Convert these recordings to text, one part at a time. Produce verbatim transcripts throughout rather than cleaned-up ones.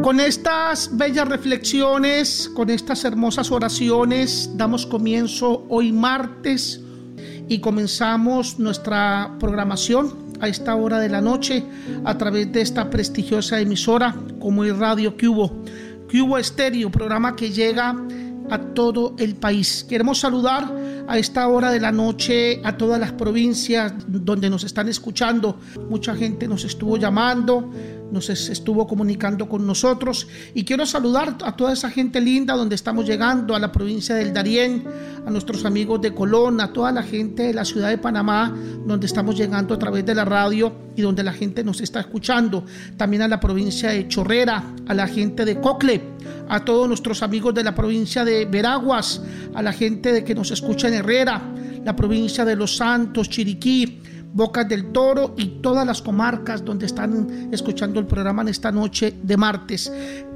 Con estas bellas reflexiones, con estas hermosas oraciones, damos comienzo hoy martes y comenzamos nuestra programación a esta hora de la noche a través de esta prestigiosa emisora como es Radio Cubo, Cubo Estéreo, programa que llega a todo el país. Queremos saludar a esta hora de la noche a todas las provincias donde nos están escuchando. Mucha gente nos estuvo llamando, nos estuvo comunicando con nosotros y quiero saludar a toda esa gente linda donde estamos llegando, a la provincia del Darién, a nuestros amigos de Colón, a toda la gente de la ciudad de Panamá donde estamos llegando a través de la radio y donde la gente nos está escuchando, también a la provincia de Chorrera, a la gente de Cocle, a todos nuestros amigos de la provincia de Veraguas, a la gente de que nos escucha en Herrera, la provincia de Los Santos, Chiriquí, Bocas del Toro y todas las comarcas donde están escuchando el programa en esta noche de martes.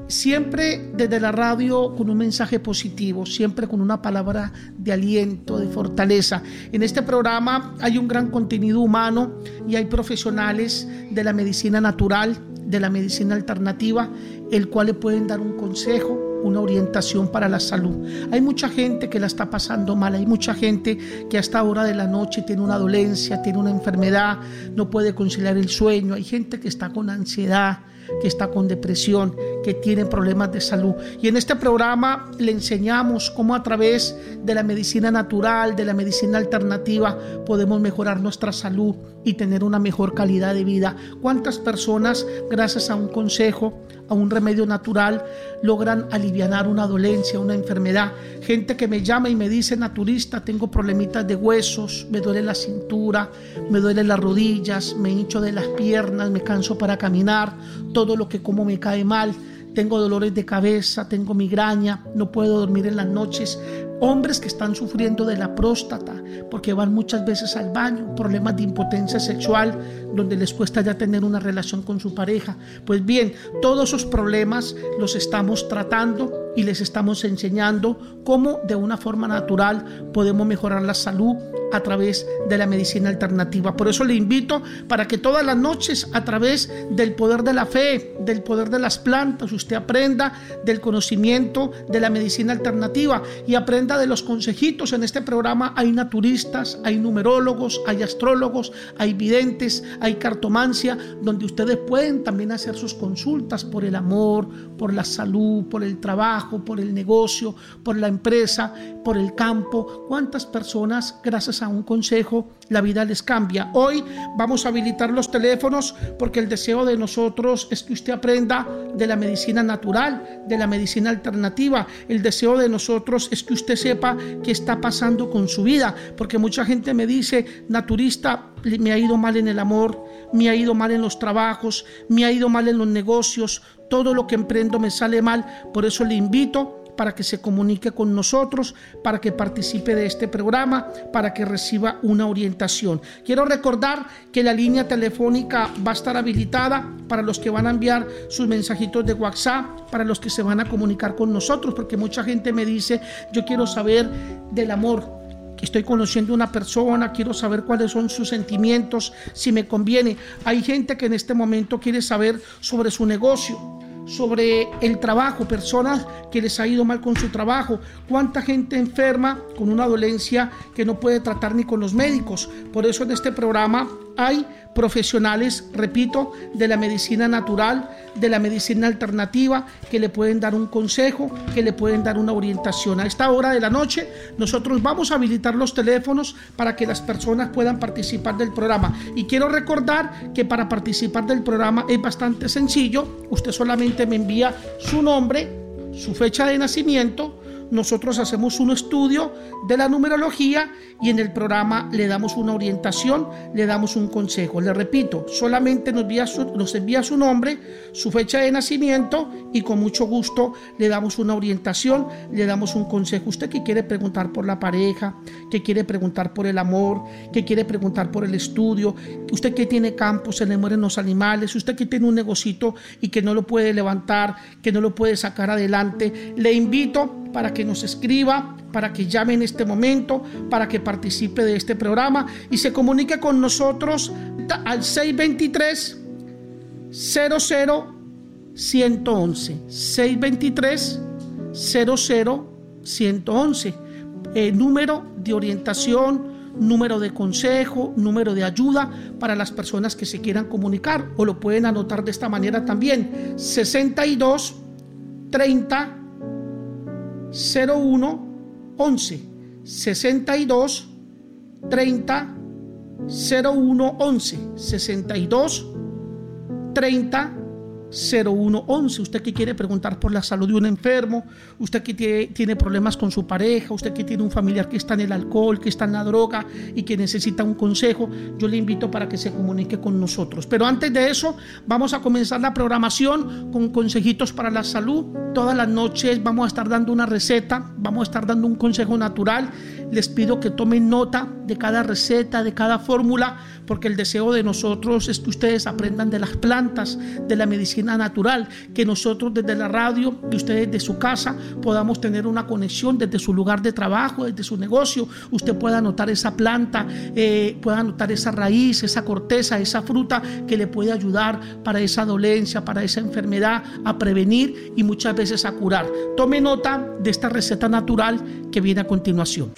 Siempre desde la radio con un mensaje positivo, siempre con una palabra de aliento, de fortaleza. En este programa hay un gran contenido humano y hay profesionales de la medicina natural, de la medicina alternativa, el cual le pueden dar un consejo, una orientación para la salud. Hay mucha gente que la está pasando mal, hay mucha gente que a esta hora de la noche tiene una dolencia, tiene una enfermedad, no puede conciliar el sueño, hay gente que está con ansiedad, que está con depresión, que tiene problemas de salud. Y en este programa le enseñamos cómo a través de la medicina natural, de la medicina alternativa, podemos mejorar nuestra salud y tener una mejor calidad de vida. ¿Cuántas personas, gracias a un consejo, a un remedio natural, logran alivianar una dolencia, una enfermedad? Gente que me llama y me dice: naturista, tengo problemitas de huesos, me duele la cintura, me duele las rodillas, me hincho de las piernas, me canso para caminar, todo lo que como me cae mal, tengo dolores de cabeza, tengo migraña, no puedo dormir en las noches. Hombres que están sufriendo de la próstata porque van muchas veces al baño, problemas de impotencia sexual donde les cuesta ya tener una relación con su pareja. Pues bien, todos esos problemas los estamos tratando y les estamos enseñando cómo de una forma natural podemos mejorar la salud a través de la medicina alternativa. Por eso le invito para que todas las noches, a través del poder de la fe, del poder de las plantas, usted aprenda del conocimiento de la medicina alternativa y aprenda de los consejitos. En este programa hay naturistas, hay numerólogos, hay astrólogos, hay videntes, hay cartomancia, donde ustedes pueden también hacer sus consultas por el amor, por la salud, por el trabajo, por el negocio, por la empresa, por el campo. ¿Cuántas personas, gracias a un consejo, la vida les cambia? Hoy vamos a habilitar los teléfonos porque el deseo de nosotros es que usted aprenda de la medicina natural, de la medicina alternativa. El deseo de nosotros es que usted sepa qué está pasando con su vida, porque mucha gente me dice: naturista, me ha ido mal en el amor, me ha ido mal en los trabajos, me ha ido mal en los negocios, todo lo que emprendo me sale mal. Por eso le invito para que se comunique con nosotros, para que participe de este programa, para que reciba una orientación. Quiero recordar que la línea telefónica va a estar habilitada para los que van a enviar sus mensajitos de WhatsApp, para los que se van a comunicar con nosotros, porque mucha gente me dice: yo quiero saber del amor, estoy conociendo a una persona, quiero saber cuáles son sus sentimientos, si me conviene. Hay gente que en este momento quiere saber sobre su negocio, sobre el trabajo, personas que les ha ido mal con su trabajo. Cuánta gente enferma con una dolencia que no puede tratar ni con los médicos. Por eso en este programa hay profesionales, repito, de la medicina natural, de la medicina alternativa, que le pueden dar un consejo, que le pueden dar una orientación. A esta hora de la noche nosotros vamos a habilitar los teléfonos para que las personas puedan participar del programa. Y quiero recordar que para participar del programa es bastante sencillo. Usted solamente me envía su nombre, su fecha de nacimiento. Nosotros hacemos un estudio de la numerología y en el programa le damos una orientación, le damos un consejo. Le repito, solamente nos envía su, nos envía su nombre, su fecha de nacimiento y con mucho gusto le damos una orientación, le damos un consejo. Usted que quiere preguntar por la pareja, que quiere preguntar por el amor, que quiere preguntar por el estudio, usted que tiene campos, se le mueren los animales, usted que tiene un negocito y que no lo puede levantar, que no lo puede sacar adelante, le invito para que nos escriba, para que llame en este momento, para que participe de este programa y se comunique con nosotros al seis dos tres, cero cero uno uno uno, seis dos tres, cero cero, uno uno uno. Eh, número de orientación, número de consejo, número de ayuda para las personas que se quieran comunicar, o lo pueden anotar de esta manera también: sesenta y dos, treinta, cero uno, once, sesenta y dos, treinta, cero uno, once, sesenta y dos, treinta, cero uno once. Usted que quiere preguntar por la salud de un enfermo, usted que tiene, tiene problemas con su pareja, usted que tiene un familiar que está en el alcohol, que está en la droga y que necesita un consejo, yo le invito para que se comunique con nosotros. Pero antes de eso, vamos a comenzar la programación con consejitos para la salud. Todas las noches vamos a estar dando una receta, vamos a estar dando un consejo natural. Les pido que tomen nota de cada receta, de cada fórmula, porque el deseo de nosotros es que ustedes aprendan de las plantas, de la medicina natural, que nosotros desde la radio y ustedes de su casa podamos tener una conexión desde su lugar de trabajo, desde su negocio. Usted pueda anotar esa planta, eh, pueda anotar esa raíz, esa corteza, esa fruta que le puede ayudar para esa dolencia, para esa enfermedad, a prevenir y muchas veces a curar. Tome nota de esta receta natural que viene a continuación.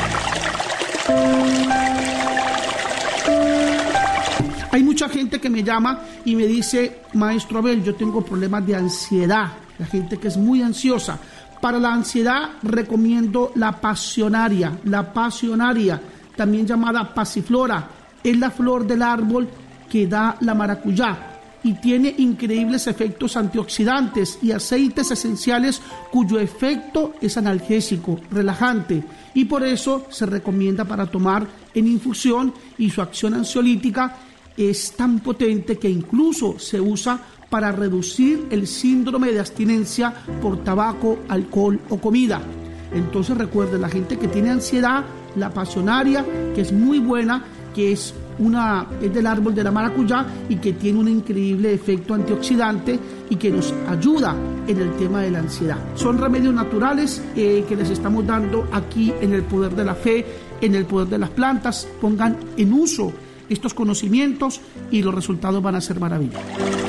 Hay mucha gente que me llama y me dice: maestro Abel, yo tengo problemas de ansiedad. La gente que es muy ansiosa. Para la ansiedad recomiendo la pasionaria. La pasionaria, también llamada pasiflora, es la flor del árbol que da la maracuyá y tiene increíbles efectos antioxidantes y aceites esenciales cuyo efecto es analgésico, relajante, y por eso se recomienda para tomar en infusión, y su acción ansiolítica es tan potente que incluso se usa para reducir el síndrome de abstinencia por tabaco, alcohol o comida. Entonces recuerden, la gente que tiene ansiedad, la pasionaria, que es muy buena, que es una es del árbol de la maracuyá y que tiene un increíble efecto antioxidante y que nos ayuda en el tema de la ansiedad. Son remedios naturales eh, que les estamos dando aquí en el Poder de la Fe, en el Poder de las Plantas. Pongan en uso estos conocimientos y los resultados van a ser maravillosos.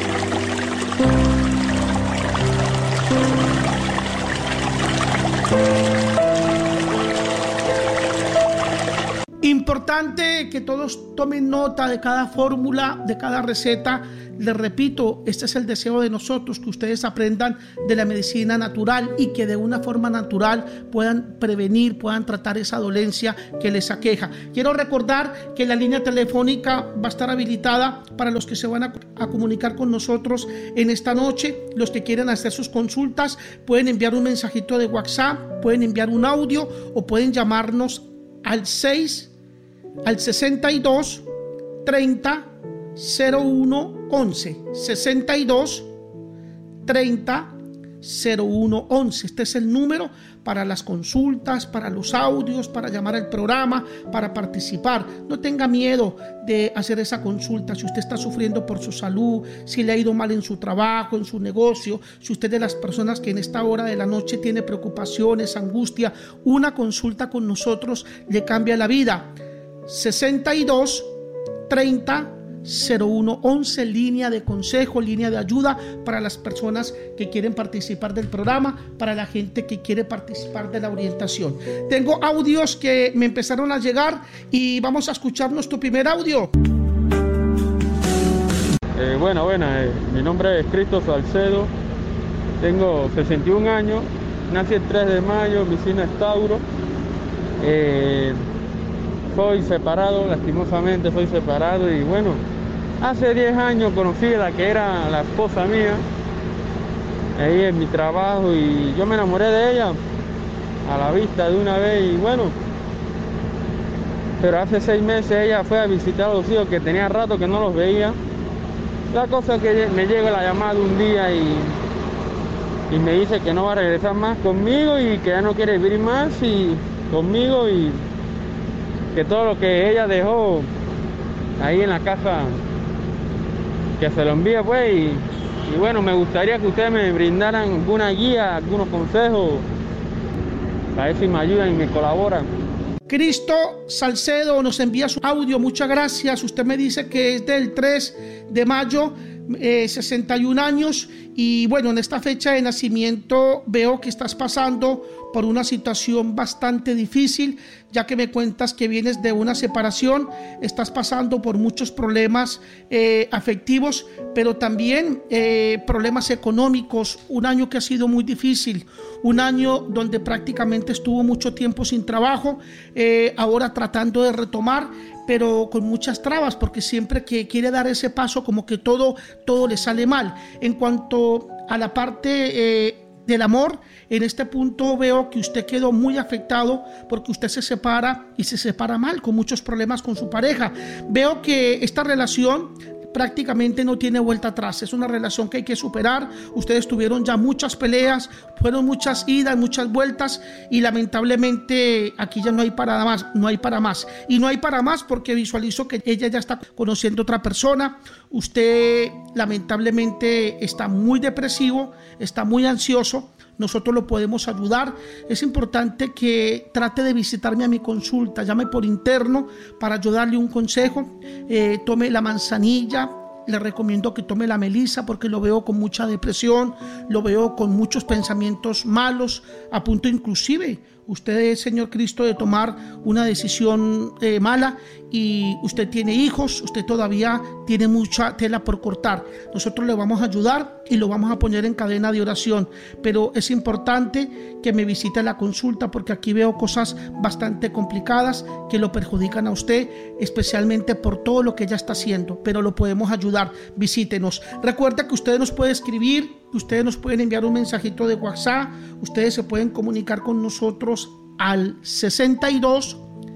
Importante que todos tomen nota de cada fórmula, de cada receta. Les repito, este es el deseo de nosotros, que ustedes aprendan de la medicina natural y que de una forma natural puedan prevenir, puedan tratar esa dolencia que les aqueja. Quiero recordar que la línea telefónica va a estar habilitada para los que se van a, a comunicar con nosotros en esta noche. Los que quieren hacer sus consultas pueden enviar un mensajito de WhatsApp, pueden enviar un audio o pueden llamarnos al seis al sesenta y dos, treinta, cero uno, once, sesenta y dos, treinta, cero uno, once. Este es el número para las consultas, para los audios, para llamar al programa, para participar. No tenga miedo de hacer esa consulta. Si usted está sufriendo por su salud, si le ha ido mal en su trabajo, en su negocio, si usted es de las personas que en esta hora de la noche tiene preocupaciones, angustia, una consulta con nosotros le cambia la vida. sesenta y dos, treinta, cero uno, once, línea de consejo, línea de ayuda para las personas que quieren participar del programa, para la gente que quiere participar de la orientación. Tengo audios que me empezaron a llegar y vamos a escuchar nuestro primer audio. Eh, bueno, bueno, eh, mi nombre es Cristo Salcedo, tengo sesenta y un años, nací el tres de mayo, mi signo es Tauro. Eh, Soy separado, lastimosamente soy separado, y bueno, hace diez años conocí a la que era la esposa mía, ahí en mi trabajo, y yo me enamoré de ella a la vista de una vez, y bueno, pero hace seis meses ella fue a visitar a los hijos que tenía rato que no los veía. La cosa es que me llega la llamada un día y, y me dice que no va a regresar más conmigo y que ya no quiere vivir más y conmigo, y que todo lo que ella dejó ahí en la casa, que se lo envíe pues, y, y bueno, me gustaría que ustedes me brindaran alguna guía, algunos consejos, a ver si me ayudan y me colaboran. Cristo Salcedo nos envía su audio, muchas gracias. Usted me dice que es del tres de mayo, eh, sesenta y un años, y bueno, en esta fecha de nacimiento veo que estás pasando por una situación bastante difícil, ya que me cuentas que vienes de una separación, estás pasando por muchos problemas eh, afectivos, pero también eh, problemas económicos, un año que ha sido muy difícil, un año donde prácticamente estuvo mucho tiempo sin trabajo, eh, ahora tratando de retomar, pero con muchas trabas, porque siempre que quiere dar ese paso, como que todo, todo le sale mal. En cuanto a la parte eh, del amor, en este punto veo que usted quedó muy afectado porque usted se separa y se separa mal, con muchos problemas con su pareja. Veo que esta relación prácticamente no tiene vuelta atrás, es una relación que hay que superar. Ustedes tuvieron ya muchas peleas, fueron muchas idas, muchas vueltas, y lamentablemente aquí ya no hay para más, no hay para más, y no hay para más porque visualizo que ella ya está conociendo a otra persona. Usted lamentablemente está muy depresivo, está muy ansioso. Nosotros lo podemos ayudar. Es importante que trate de visitarme a mi consulta, llame por interno para yo darle un consejo. Eh, tome la manzanilla, le recomiendo que tome la melisa porque lo veo con mucha depresión, lo veo con muchos pensamientos malos, a punto inclusive usted es, Señor Cristo, de tomar una decisión eh, mala, y usted tiene hijos, usted todavía tiene mucha tela por cortar. Nosotros le vamos a ayudar y lo vamos a poner en cadena de oración, pero es importante que me visite a la consulta porque aquí veo cosas bastante complicadas que lo perjudican a usted, especialmente por todo lo que ella está haciendo, pero lo podemos ayudar. Visítenos. Recuerda que usted nos puede escribir, ustedes nos pueden enviar un mensajito de WhatsApp, ustedes se pueden comunicar con nosotros al sesenta y dos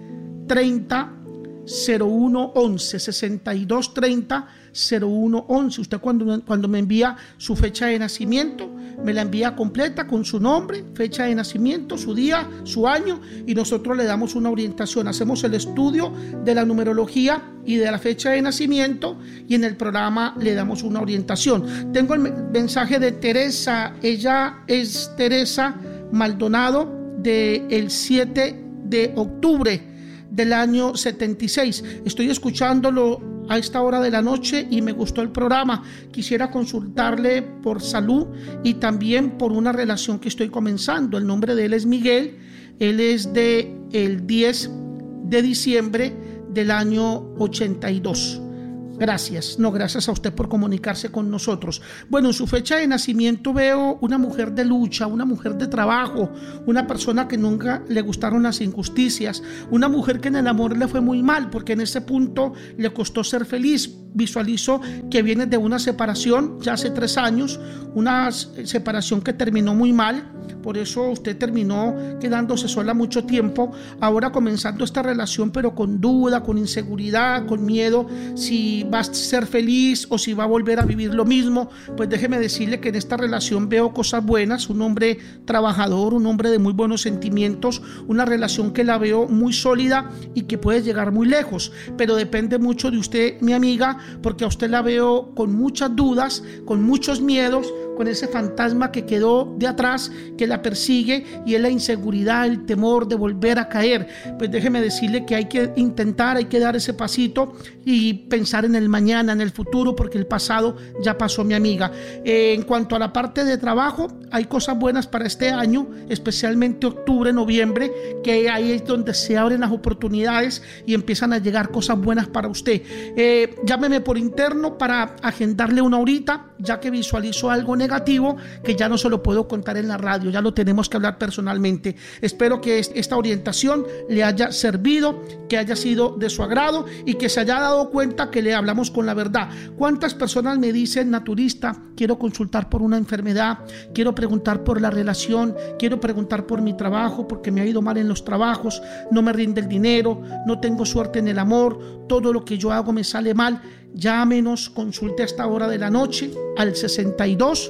treinta cero uno once, sesenta y dos treinta cero uno once. Usted cuando, cuando me envía su fecha de nacimiento, me la envía completa con su nombre, fecha de nacimiento, su día, su año, y nosotros le damos una orientación. Hacemos el estudio de la numerología y de la fecha de nacimiento, y en el programa le damos una orientación. Tengo el mensaje de Teresa. Ella es Teresa Maldonado, del siete de octubre del año setenta y seis. Estoy escuchándolo a esta hora de la noche y me gustó el programa. Quisiera consultarle por salud y también por una relación que estoy comenzando. El nombre de él es Miguel. Él es de el diez de diciembre del año ochenta y dos. Gracias, no, gracias a usted por comunicarse con nosotros. Bueno, en su fecha de nacimiento veo una mujer de lucha, una mujer de trabajo, una persona que nunca le gustaron las injusticias, una mujer que en el amor le fue muy mal porque en ese punto le costó ser feliz. Visualizo que viene de una separación ya hace tres años, una separación que terminó muy mal, por eso usted terminó quedándose sola mucho tiempo, ahora comenzando esta relación pero con duda, con inseguridad, con miedo si va a ser feliz o si va a volver a vivir lo mismo. Pues déjeme decirle que en esta relación veo cosas buenas, un hombre trabajador, un hombre de muy buenos sentimientos, una relación que la veo muy sólida y que puede llegar muy lejos, pero depende mucho de usted, mi amiga, porque a usted la veo con muchas dudas, con muchos miedos, con ese fantasma que quedó de atrás, que la persigue, y es la inseguridad, el temor de volver a caer. Pues déjeme decirle que hay que intentar, hay que dar ese pasito y pensar en el mañana, en el futuro, porque el pasado ya pasó, mi amiga. Eh, en cuanto a la parte de trabajo, hay cosas buenas para este año, especialmente octubre, noviembre, que ahí es donde se abren las oportunidades y empiezan a llegar cosas buenas para usted. Eh, llámeme por interno para agendarle una horita, ya que visualizo algo negativo que ya no se lo puedo contar en la radio, ya lo tenemos que hablar personalmente. Espero que esta orientación le haya servido, que haya sido de su agrado y que se haya dado cuenta que le hablamos con la verdad. ¿Cuántas personas me dicen, naturista, quiero consultar por una enfermedad, quiero preguntar por la relación, quiero preguntar por mi trabajo porque me ha ido mal en los trabajos, no me rinde el dinero, no tengo suerte en el amor, todo lo que yo hago me sale mal? Llámenos, consulte a esta hora de la noche al sesenta y dos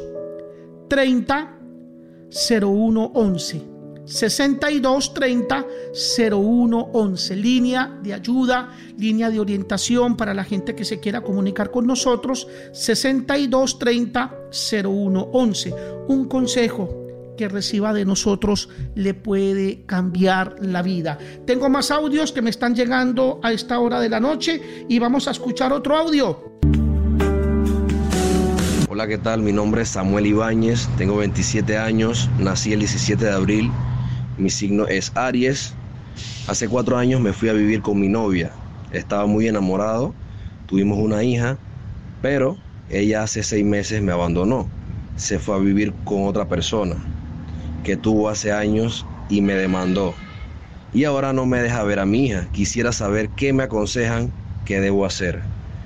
treinta cero uno once, sesenta y dos treinta cero uno once, línea de ayuda, línea de orientación para la gente que se quiera comunicar con nosotros, sesenta y dos treinta cero uno once. Un consejo que reciba de nosotros le puede cambiar la vida. Tengo más audios que me están llegando a esta hora de la noche y vamos a escuchar otro audio. Hola, ¿qué tal? Mi nombre es Samuel Ibáñez, tengo veintisiete años, nací el diecisiete de abril, mi signo es Aries. Hace cuatro años me fui a vivir con mi novia, estaba muy enamorado, tuvimos una hija, pero ella hace seis meses me abandonó, se fue a vivir con otra persona que tuvo hace años y me demandó. Y ahora no me deja ver a mi hija. Quisiera saber qué me aconsejan que debo hacer.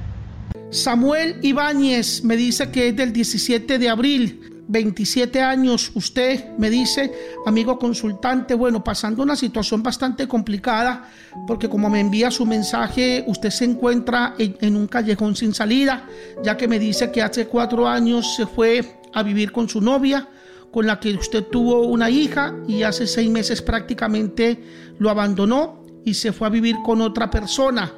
Samuel Ibáñez me dice que es del diecisiete de abril, veintisiete años. Usted me dice, amigo consultante, bueno, pasando una situación bastante complicada, porque como me envía su mensaje, usted se encuentra en, en un callejón sin salida, ya que me dice que hace cuatro años se fue a vivir con su novia, con la que usted tuvo una hija, y hace seis meses prácticamente lo abandonó y se fue a vivir con otra persona.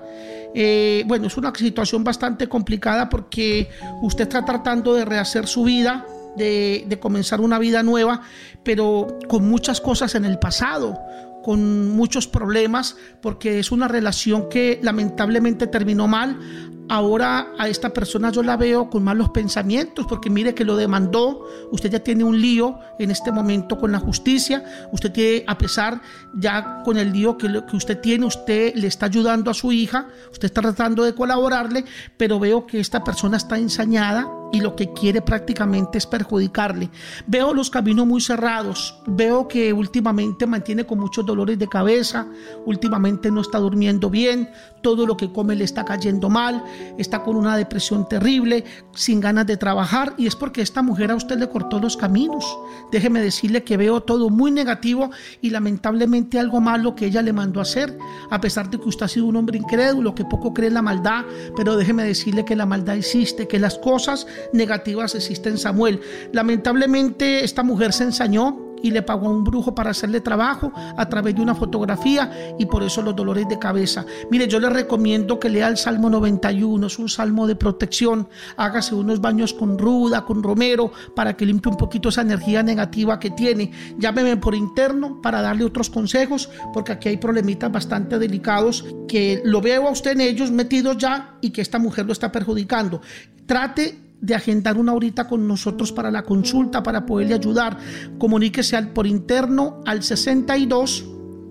Eh, bueno, es una situación bastante complicada porque usted está tratando de rehacer su vida, de, de comenzar una vida nueva, pero con muchas cosas en el pasado, con muchos problemas, porque es una relación que lamentablemente terminó mal. Ahora a esta persona yo la veo con malos pensamientos, porque mire que lo demandó. Usted ya tiene un lío en este momento con la justicia. Usted tiene, a pesar ya con el lío que, que usted tiene, usted le está ayudando a su hija, usted está tratando de colaborarle, pero veo que esta persona está ensañada y lo que quiere prácticamente es perjudicarle. Veo los caminos muy cerrados, veo que últimamente mantiene con muchos dolores de cabeza, últimamente no está durmiendo bien, todo lo que come le está cayendo mal, está con una depresión terrible, sin ganas de trabajar, y es porque esta mujer a usted le cortó los caminos. Déjeme decirle que veo todo muy negativo y lamentablemente algo malo que ella le mandó a hacer, a pesar de que usted ha sido un hombre incrédulo, que poco cree en la maldad, pero déjeme decirle que la maldad existe, que las cosas negativas existen, Samuel. Lamentablemente esta mujer se ensañó y le pagó a un brujo para hacerle trabajo a través de una fotografía, y por eso los dolores de cabeza. Mire, yo le recomiendo que lea el Salmo noventa y uno, es un salmo de protección. Hágase unos baños con ruda, con romero, para que limpie un poquito esa energía negativa que tiene. Llámeme por interno para darle otros consejos, porque aquí hay problemitas bastante delicados que lo veo a usted en ellos metidos ya, y que esta mujer lo está perjudicando. Trate de agendar una horita con nosotros para la consulta, para poderle ayudar. Comuníquese al, por interno al sesenta y dos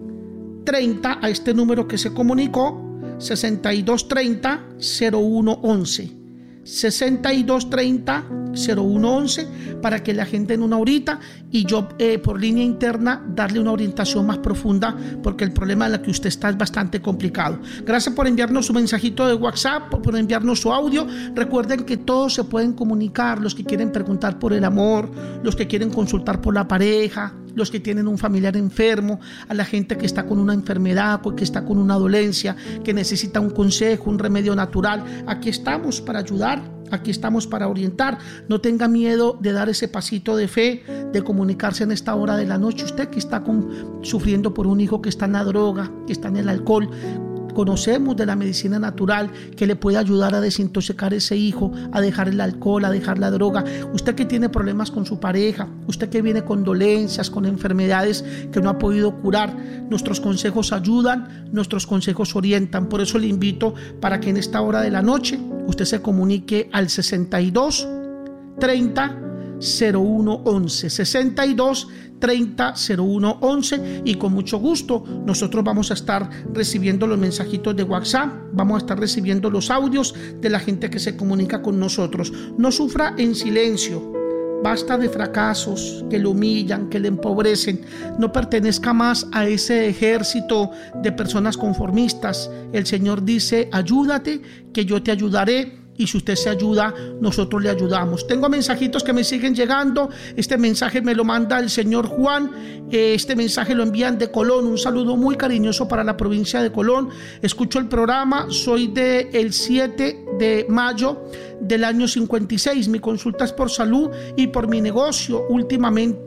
treinta, a este número que se comunicó, sesenta y dos treinta cero uno once, sesenta y dos treinta cero uno once, para que le agenden una horita y yo eh, por línea interna darle una orientación más profunda, porque el problema en el que usted está es bastante complicado. Gracias por enviarnos su mensajito de WhatsApp, por enviarnos su audio. Recuerden que todos se pueden comunicar, los que quieren preguntar por el amor, los que quieren consultar por la pareja, los que tienen un familiar enfermo, a la gente que está con una enfermedad, que está con una dolencia, que necesita un consejo, un remedio natural. Aquí estamos para ayudar, aquí estamos para orientar. No tenga miedo de dar ese pasito de fe, de comunicarse en esta hora de la noche. Usted que está con, sufriendo por un hijo que está en la droga, que está en el alcohol, conocemos de la medicina natural que le puede ayudar a desintoxicar ese hijo, a dejar el alcohol, a dejar la droga. Usted que tiene problemas con su pareja, usted que viene con dolencias, con enfermedades que no ha podido curar, nuestros consejos ayudan, nuestros consejos orientan. Por eso le invito para que en esta hora de la noche usted se comunique al sesenta y dos treinta cero uno once, sesenta y dos treinta cero uno once, y con mucho gusto nosotros vamos a estar recibiendo los mensajitos de WhatsApp, vamos a estar recibiendo los audios de la gente que se comunica con nosotros. No sufra en silencio, basta de fracasos que le humillan, que le empobrecen. No pertenezca más a ese ejército de personas conformistas. El Señor dice: ayúdate, que yo te ayudaré. Y si usted se ayuda, nosotros le ayudamos. Tengo mensajitos que me siguen llegando. Este mensaje me lo manda el señor Juan. Este mensaje lo envían de Colón. Un saludo muy cariñoso para la provincia de Colón. Escucho el programa. Soy del siete de mayo del año cincuenta y seis. Mi consulta es por salud y por mi negocio. Últimamente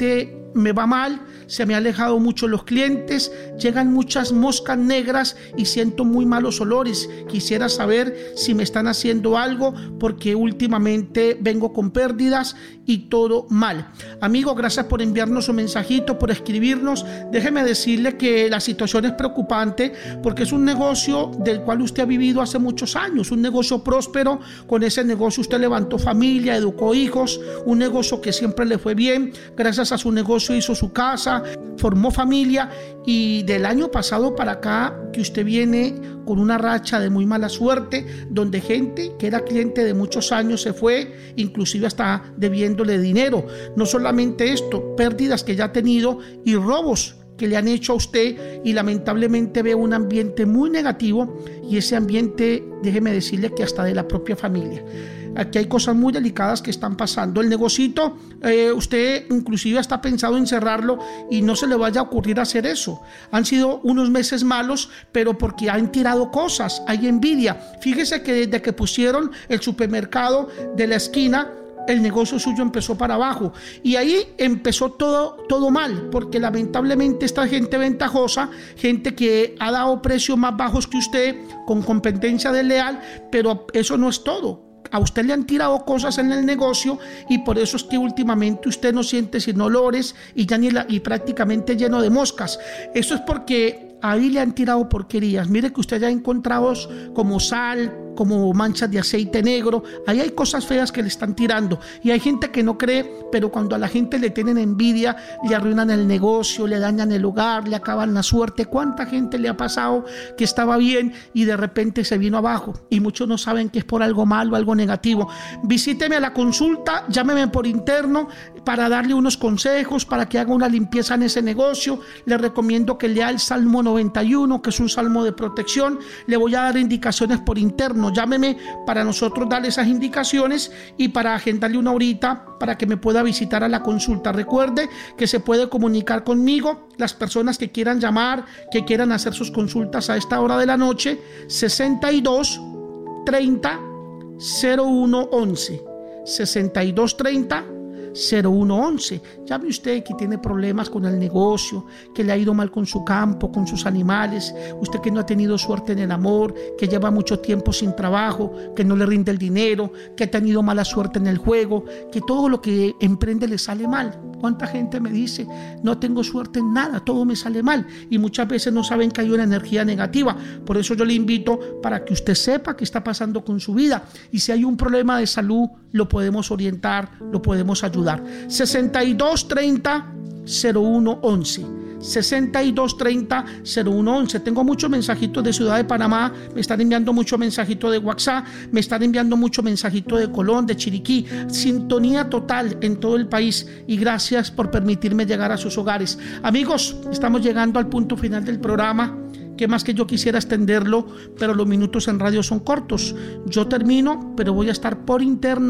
me va mal, se me han alejado mucho los clientes, llegan muchas moscas negras y siento muy malos olores. Quisiera saber si me están haciendo algo porque últimamente vengo con pérdidas y todo mal. Amigo, gracias por enviarnos un mensajito, por escribirnos. Déjeme decirle que la situación es preocupante porque es un negocio del cual usted ha vivido hace muchos años, un negocio próspero. Con ese negocio usted levantó familia, educó hijos, un negocio que siempre le fue bien. Gracias a su negocio hizo su casa, formó familia, y del año pasado para acá que usted viene con una racha de muy mala suerte, donde gente que era cliente de muchos años se fue, inclusive hasta debiéndole dinero. No solamente esto, pérdidas que ya ha tenido y robos que le han hecho a usted, y lamentablemente veo un ambiente muy negativo, y ese ambiente, déjeme decirle que hasta de la propia familia. Aquí hay cosas muy delicadas que están pasando. El negocito, eh, usted inclusive está pensado en cerrarlo y no se le vaya a ocurrir hacer eso. Han sido unos meses malos, pero porque han tirado cosas, hay envidia. Fíjese que desde que pusieron el supermercado de la esquina, el negocio suyo empezó para abajo, y ahí empezó todo, todo mal, porque lamentablemente esta gente ventajosa, gente que ha dado precios más bajos que usted con competencia desleal, pero eso no es todo. A usted le han tirado cosas en el negocio, y por eso es que últimamente usted no siente sino olores y ya ni la, y prácticamente lleno de moscas. Eso es porque ahí le han tirado porquerías. Mire que usted ya ha encontrado como sal, como manchas de aceite negro. Ahí hay cosas feas que le están tirando, y hay gente que no cree, pero cuando a la gente le tienen envidia, le arruinan el negocio, le dañan el hogar, le acaban la suerte. ¿Cuánta gente le ha pasado que estaba bien y de repente se vino abajo? Y muchos no saben que es por algo malo, algo negativo. Visíteme a la consulta, llámeme por interno para darle unos consejos, para que haga una limpieza en ese negocio. Le recomiendo que lea el Salmo noventa y uno, que es un salmo de protección. Le voy a dar indicaciones por interno. Llámeme para nosotros darle esas indicaciones y para agendarle una horita para que me pueda visitar a la consulta. Recuerde que se puede comunicar conmigo las personas que quieran llamar, que quieran hacer sus consultas a esta hora de la noche. Sesenta y dos treinta cero uno once, sesenta y dos treinta cero uno once. Llame usted que tiene problemas con el negocio, que le ha ido mal con su campo, con sus animales, usted que no ha tenido suerte en el amor, que lleva mucho tiempo sin trabajo, que no le rinde el dinero, que ha tenido mala suerte en el juego, que todo lo que emprende le sale mal. ¿Cuánta gente me dice, no tengo suerte en nada, todo me sale mal? Y muchas veces no saben que hay una energía negativa. Por eso yo le invito para que usted sepa qué está pasando con su vida, y si hay un problema de salud, lo podemos orientar, lo podemos ayudar. Sesenta y dos treinta cero uno once, sesenta y dos treinta cero uno once. Tengo muchos mensajitos de Ciudad de Panamá, me están enviando muchos mensajitos de WhatsApp, me están enviando muchos mensajitos de Colón, de Chiriquí. Sintonía total en todo el país, y gracias por permitirme llegar a sus hogares. Amigos, estamos llegando al punto final del programa. Que más que yo quisiera extenderlo, pero los minutos en radio son cortos. Yo termino, pero voy a estar por interno